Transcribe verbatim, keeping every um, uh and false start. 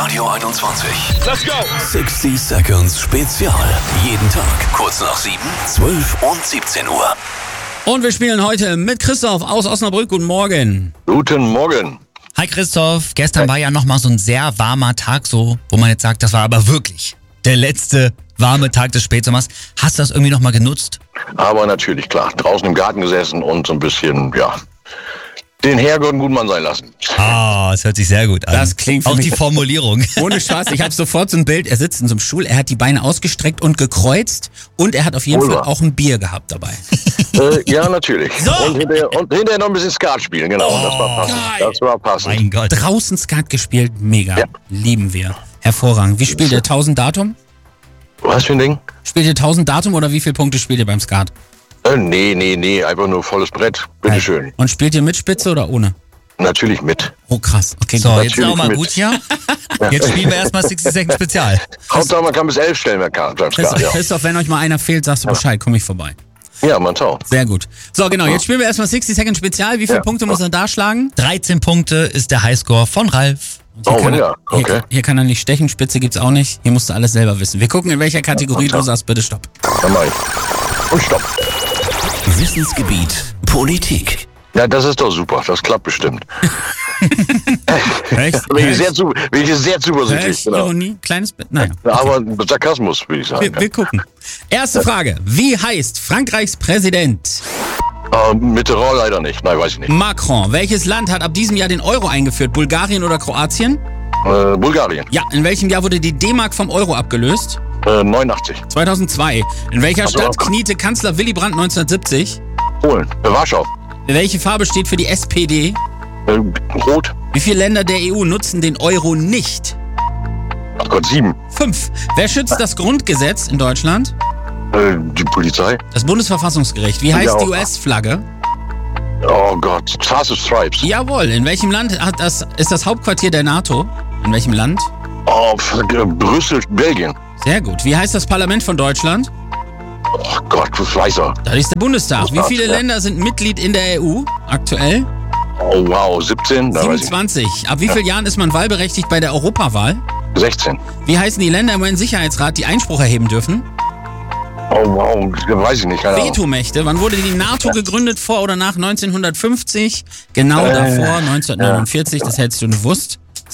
Radio einundzwanzig. Let's go! sechzig Seconds Spezial. Jeden Tag kurz nach sieben, zwölf und siebzehn Uhr. Und wir spielen heute mit Christoph aus Osnabrück. Guten Morgen. Guten Morgen. Hi Christoph, gestern war ja nochmal so ein sehr warmer Tag, so, wo man jetzt sagt, das war aber wirklich der letzte warme Tag des Spätsommers. Hast du das irgendwie nochmal genutzt? Aber natürlich, klar. Draußen im Garten gesessen und so ein bisschen, ja, den Herrgott gut Mann sein lassen. Ah, oh, das hört sich sehr gut an. Das klingt für auch mich die Formulierung. Ohne Spaß, ich habe sofort so ein Bild, er sitzt in so einem Stuhl, er hat die Beine ausgestreckt und gekreuzt und er hat auf jeden Wohl Fall wahr. auch ein Bier gehabt dabei. Äh, ja, natürlich. So. Und, hinterher, und hinterher noch ein bisschen Skat spielen, genau. Oh, das war passend. geil. Das war passend. Mein Gott. Draußen Skat gespielt, mega. Ja. Lieben wir. Hervorragend. Wie spielt ihr? tausend Datum? Was für ein Ding? Spielt ihr tausend Datum oder wie viele Punkte spielt ihr beim Skat? Äh, nee, nee, nee, einfach nur volles Brett. Bitteschön. Und spielt ihr mit Spitze oder ohne? Natürlich mit. Oh krass. Okay, So, gut. jetzt ist auch mal mit. gut hier. Jetzt spielen wir erstmal sechzig Seconds Spezial. Hauptsache, man kann bis elf stellen beim Skat. Christoph, Ja. Christoph, wenn euch mal einer fehlt, sagst du Bescheid, komme ich vorbei. ja, man tau. Sehr gut. So, genau, jetzt spielen wir erstmal sechzig Seconds Spezial. Wie viele Ja. Punkte muss er da schlagen? dreizehn Punkte ist der Highscore von Ralf. Oh, kann er, ja, okay. hier, hier kann er nicht stechen, Spitze gibt's auch nicht. Hier musst du alles selber wissen. Wir gucken, in welcher Kategorie du sagst, bitte stopp. Dann mach ich. Und stopp. Wissensgebiet Politik. Ja, das ist doch super. Das klappt bestimmt. Rechts, Bin ich sehr, zu, bin ich sehr zuversichtlich. rechts, Genau. Ironie, kleines Bit. Naja, Aber Sarkasmus, würde ich sagen. wir, wir gucken. Erste Frage. Wie heißt Frankreichs Präsident? Äh, Mitterrand leider nicht. Nein, weiß ich nicht. Macron. Welches Land hat ab diesem Jahr den Euro eingeführt? Bulgarien oder Kroatien? Äh, Bulgarien. Ja. In welchem Jahr wurde die D-Mark vom Euro abgelöst? Äh, neunundachtzig. zweitausendzwei. In welcher Also, Stadt okay. kniete Kanzler Willy Brandt neunzehnhundertsiebzig? Polen. Äh, Warschau. Welche Farbe steht für die S P D? Äh, Rot. Wie viele Länder der E U nutzen den Euro nicht? Ach Gott, sieben. Fünf. Wer schützt das Grundgesetz in Deutschland? Äh, die Polizei. Das Bundesverfassungsgericht. Wie heißt Ja, die auch. U S-Flagge? Oh Gott. Stars of Stripes. Jawohl. In welchem Land hat das, ist das Hauptquartier der NATO? In welchem Land? Oh, fuck, äh, Brüssel, Belgien. Sehr gut. Wie heißt das Parlament von Deutschland? Oh Gott, das weiß er. Das ist der Bundestag. Wie viele Ja. Länder sind Mitglied in der E U aktuell? Oh wow, siebzehn. Da weiß ich. siebenundzwanzig. Ab wie vielen Jahren ist man wahlberechtigt bei der Europawahl? sechzehn. Wie heißen die Länder im U N-Sicherheitsrat, die Einspruch erheben dürfen? Oh wow, weiß ich nicht. Keine Ahnung. Vetomächte. Wann wurde die NATO gegründet? Vor oder nach neunzehnhundertfünfzig? Genau Äh, davor, neunzehnhundertneunundvierzig. Das hättest du gewusst.